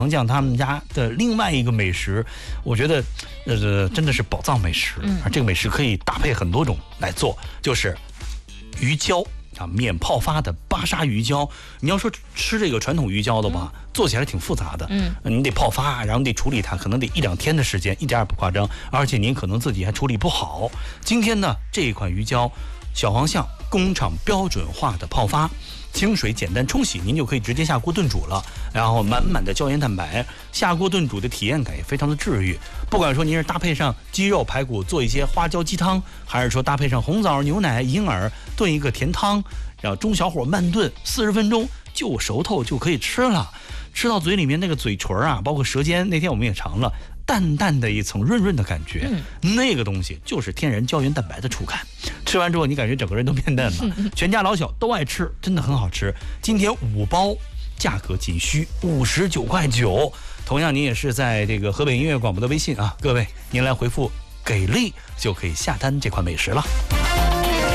酱他们家的另外一个美食，我觉得真的是宝藏美食。这个美食可以搭配很多种来做，就是鱼胶啊，免泡发的巴沙鱼胶。你要说吃这个传统鱼胶的吧，做起来挺复杂的。你得泡发，然后你得处理它，可能得1-2天的时间，一点也不夸张。而且您可能自己还处理不好。今天呢，这一款鱼胶，小黄象工厂标准化的泡发。清水简单冲洗，您就可以直接下锅炖煮了，然后满满的胶原蛋白，下锅炖煮的体验感也非常的治愈。不管说您是搭配上鸡肉排骨做一些花椒鸡汤，还是说搭配上红枣牛奶银耳炖一个甜汤，然后中小火慢炖40分钟就熟透就可以吃了。吃到嘴里面那个嘴唇啊，包括舌尖，那天我们也尝了，淡淡的一层润润的感觉，那个东西就是天然胶原蛋白的触感。吃完之后你感觉整个人都变嫩了，全家老小都爱吃，真的很好吃。今天5包，价格仅需59.9块。同样您也是在这个河北音乐广播的微信啊，各位您来回复给力就可以下单这款美食了。